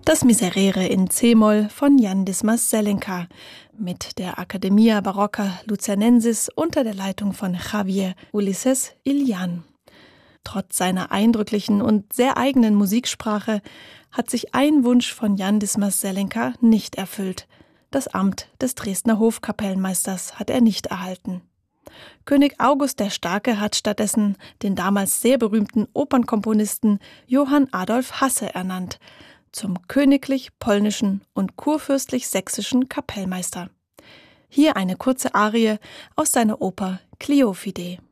Das Miserere in c-Moll von Jan Dismas Zelenka mit der Academia Barocca Luzernensis unter der Leitung von Javier Ulises Ilián. Trotz seiner eindrücklichen und sehr eigenen Musiksprache hat sich ein Wunsch von Jan Dismas Zelenka nicht erfüllt. Das Amt des Dresdner Hofkapellmeisters hat er nicht erhalten. König August der Starke hat stattdessen den damals sehr berühmten Opernkomponisten Johann Adolf Hasse ernannt, zum königlich-polnischen und kurfürstlich-sächsischen Kapellmeister. Hier eine kurze Arie aus seiner Oper Kleophidae.